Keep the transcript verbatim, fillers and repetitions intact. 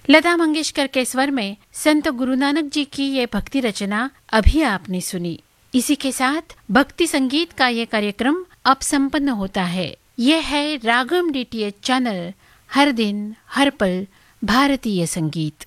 लता मंगेशकर के स्वर में संत गुरु नानक जी की ये भक्ति रचना अभी आपने सुनी। इसी के साथ भक्ति संगीत का ये कार्यक्रम अब संपन्न होता है। ये है रागम डीटीएच चैनल, हर दिन हर पल भारतीय संगीत।